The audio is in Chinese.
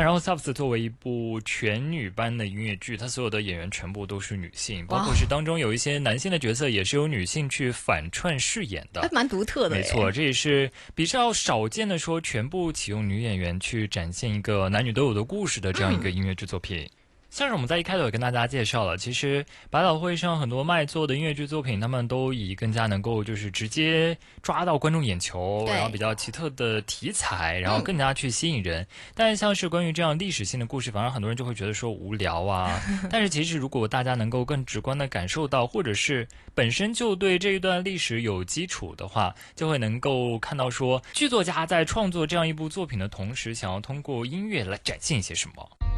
那然后 Subs 作为一部全女班的音乐剧，它所有的演员全部都是女性，包括是当中有一些男性的角色也是由女性去反串饰演的， 蛮独特的。 没错，这也是比较少见的说全部启用女演员去展现一个男女都有的故事的这样一个音乐剧作品。像是我们在一开头也跟大家介绍了，其实百老汇上很多卖座的音乐剧作品，他们都以更加能够就是直接抓到观众眼球，然后比较奇特的题材，然后更加去吸引人。但像是关于这样历史性的故事，反而很多人就会觉得说无聊啊。但是其实如果大家能够更直观的感受到，或者是本身就对这一段历史有基础的话，就会能够看到说剧作家在创作这样一部作品的同时，想要通过音乐来展现一些什么。